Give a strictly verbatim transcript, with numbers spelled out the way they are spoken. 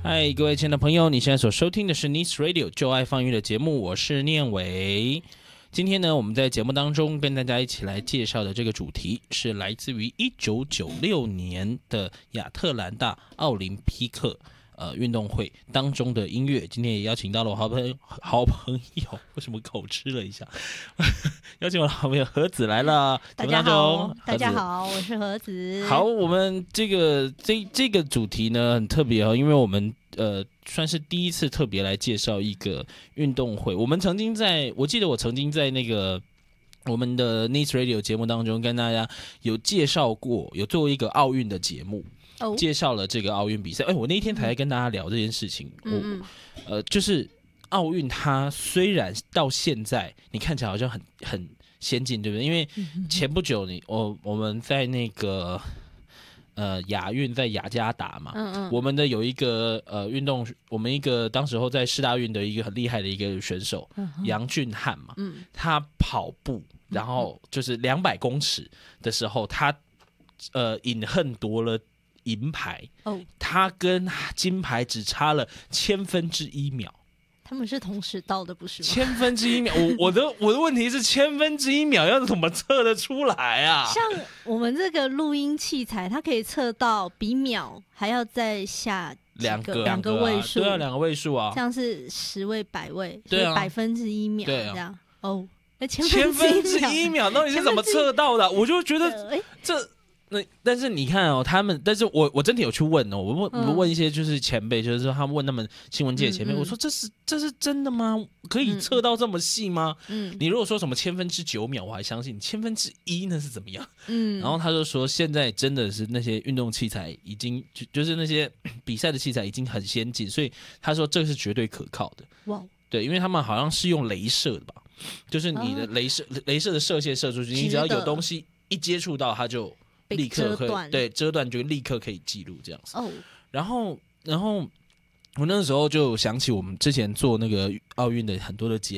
嗨，各位亲爱的朋友，你现在所收听的是 Nice Radio 就爱放音乐的节目，我是念伟。今天呢，我们在节目当中跟大家一起来介绍的这个主题是来自于一九九六年的亚特兰大奥林匹克呃运动会当中的音乐。今天也邀请到了我好朋友，好朋友，为什么口吃了一下？邀请我的好朋友何子来了。 大家好，大家好，我是何子。 好，我们这个这这个主题呢很特别哦，因为我们呃算是第一次特别来介绍一个运动会。我们曾经在，我记得我曾经在那个我们的 Nice Radio 节目当中跟大家有介绍过，有做一个奥运的节目。Oh. 介绍了这个奥运比赛，哎，我那一天才跟大家聊这件事情。嗯、我呃，就是奥运它虽然到现在你看起来好像很很先进，对不对？因为前不久你我我们在那个呃亚运在雅加达嘛，嗯嗯我们的有一个呃运动，我们一个当时候在世大运的一个很厉害的一个选手、嗯、杨俊翰嘛，嗯、他跑步，然后就是两百公尺的时候，他呃饮恨夺了银牌，哦，他跟金牌只差了千分之一秒。 他们是同时到的，不是吗？ 千分之一秒，我我的我的问题是千分之一秒要怎么测得出来啊？ 像我们这个录音器材，它可以测到比秒还要再下两个两个位数， 对啊，两个位数啊， 像是十位、百位， 对啊， 百分之一秒这样。哦，那千分之一秒到底是怎么测到的？我就觉得这。那但是你看哦，他们，但是我我真的有去问哦，我问、嗯、我问一些就是前辈，就是说他们问他们新闻界的前辈，嗯嗯我说这是这是真的吗？可以测到这么细吗？嗯，你如果说什么千分之九秒，我还相信，千分之一那是怎么样？嗯，然后他就说现在真的是那些运动器材已经就就是那些比赛的器材已经很先进，所以他说这个是绝对可靠的。哇，对，因为他们好像是用雷射的吧，就是你的雷射、哦、雷射的射线射出去，你只要有东西一接触到，它就。立刻可以对遮断，就立刻可以记录这样子。哦，然后然后我那时候就想起我们之前做那个奥运的很多的节